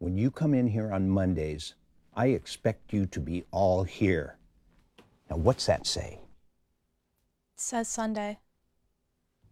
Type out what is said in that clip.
When you come in here on Mondays, I expect you to be all here. Now, what's that say? It says Sunday.